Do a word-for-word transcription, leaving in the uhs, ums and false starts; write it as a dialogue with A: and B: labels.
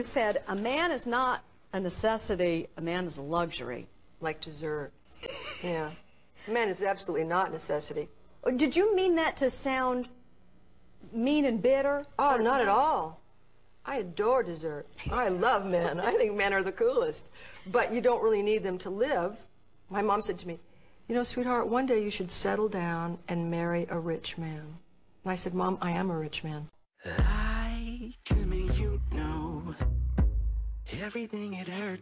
A: said a man is not a necessity, a man is a luxury.
B: Like dessert. Yeah. A man is absolutely not a necessity.
A: Did you mean that to sound mean and bitter?
B: Oh, not at all. I adore dessert. I love men. I think men are the coolest. But you don't really need them to live. My mom said to me, you know, sweetheart, one day you should settle down and marry a rich man. And I said, Mom, I am a rich man.
C: Lie to me, you know. Everything it hurt